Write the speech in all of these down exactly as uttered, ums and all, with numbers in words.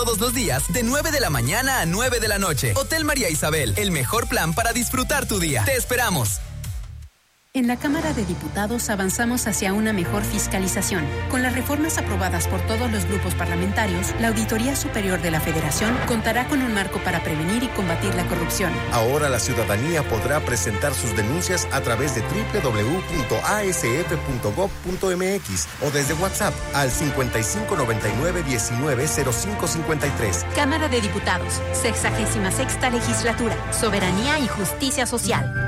Todos los días, de nueve de la mañana a nueve de la noche. Hotel María Isabel, el mejor plan para disfrutar tu día. Te esperamos. En la Cámara de Diputados avanzamos hacia una mejor fiscalización. Con las reformas aprobadas por todos los grupos parlamentarios, la Auditoría Superior de la Federación contará con un marco para prevenir y combatir la corrupción. Ahora la ciudadanía podrá presentar sus denuncias a través de doble u doble u doble u punto a s f punto gob punto m x o desde WhatsApp al cincuenta y cinco noventa y nueve diecinueve cero cinco cincuenta y tres. Cámara de Diputados, sexagésima sexta legislatura, soberanía y justicia social.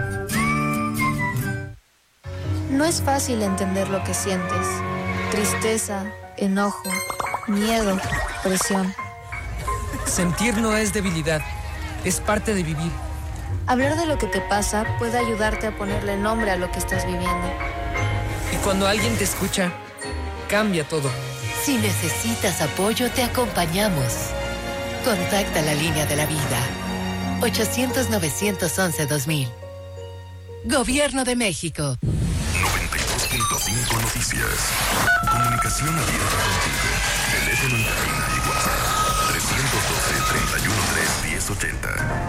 No es fácil entender lo que sientes. Tristeza, enojo, miedo, presión. Sentir no es debilidad, es parte de vivir. Hablar de lo que te pasa puede ayudarte a ponerle nombre a lo que estás viviendo. Y cuando alguien te escucha, cambia todo. Si necesitas apoyo, te acompañamos. Contacta la línea de la vida. ochocientos, novecientos once, dos mil. Gobierno de México. noventa y dos punto cinco Noticias. Comunicación abierta contigo. Teléfono en cabina y WhatsApp. trescientos doce, treinta y uno, tres, diez, ochenta.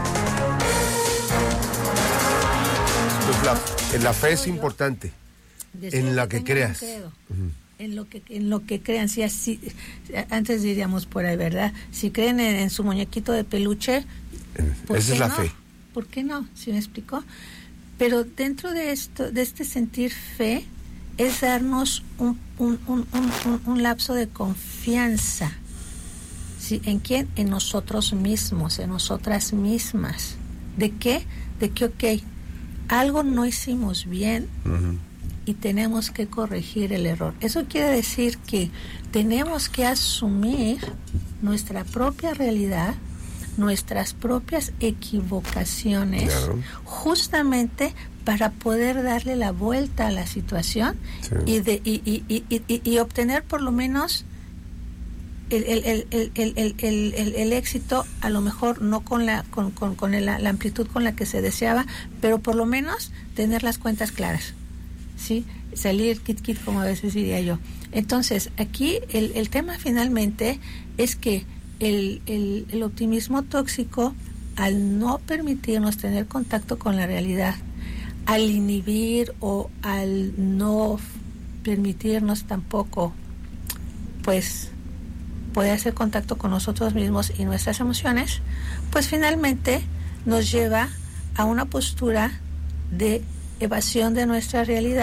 Pues la, la fe es importante. Desde en la que creas. Uh-huh. En lo que en lo que crean, si así, antes diríamos por ahí, ¿verdad? Si creen en, en su muñequito de peluche, esa es la no? fe. ¿Por qué no? ¿Sí me explicó? Pero dentro de esto, de este sentir fe, es darnos un, un, un, un, un lapso de confianza. ¿Sí? ¿En quién? En nosotros mismos, en nosotras mismas. ¿De qué? De que, ok, algo no hicimos bien uh-huh. y tenemos que corregir el error. Eso quiere decir que tenemos que asumir nuestra propia realidad, nuestras propias equivocaciones, claro. justamente para poder darle la vuelta a la situación sí. y, de, y, y, y, y, y obtener por lo menos el, el, el, el, el, el, el, el, el éxito, a lo mejor no con la con, con, con el, la amplitud con la que se deseaba, pero por lo menos tener las cuentas claras, ¿sí? Salir kit kit, como a veces diría yo. Entonces, aquí el, el tema finalmente es que El, el, el optimismo tóxico, al no permitirnos tener contacto con la realidad, al inhibir o al no permitirnos tampoco, pues, poder hacer contacto con nosotros mismos y nuestras emociones, pues finalmente nos lleva a una postura de evasión de nuestra realidad.